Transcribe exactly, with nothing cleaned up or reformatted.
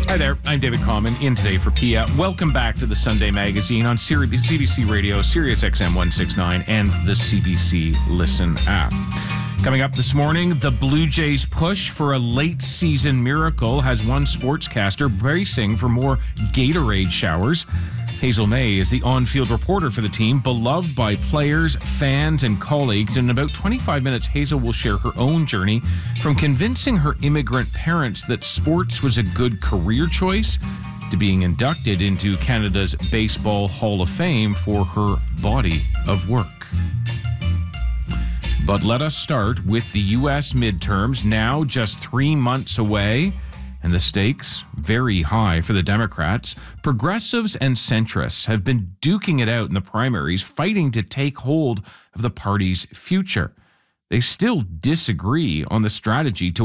Hi there, I'm David Common, in today for Pia. Welcome back to the Sunday Magazine on C B C Radio, Sirius X M one sixty-nine, and the C B C Listen app. Coming up this morning, the Blue Jays' push for a late-season miracle has one sportscaster bracing for more Gatorade showers. Hazel May is the on-field reporter for the team, beloved by players, fans, and colleagues. In about twenty-five minutes, Hazel will share her own journey from convincing her immigrant parents that sports was a good career choice to being inducted into Canada's Baseball Hall of Fame for her body of work. But let us start with the U S midterms, now just three months away, and the stakes very high for the Democrats. Progressives and centrists have been duking it out in the primaries, fighting to take hold of the party's future. They still disagree on the strategy to